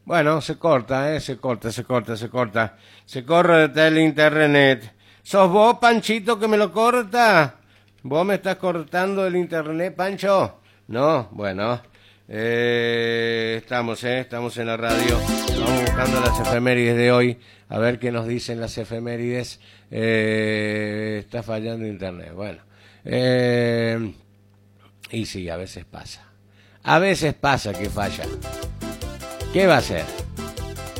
Bueno, se corta, se corta, se corta, se corta. Se corta el internet. ¿Sos vos, Panchito, que me lo corta? ¿Vos me estás cortando el internet, Pancho? No, bueno. Estamos en la radio. Vamos buscando las efemérides de hoy. A ver qué nos dicen las efemérides. Está fallando internet. Bueno. Y sí, a veces pasa. A veces pasa que falla. ¿Qué va a hacer?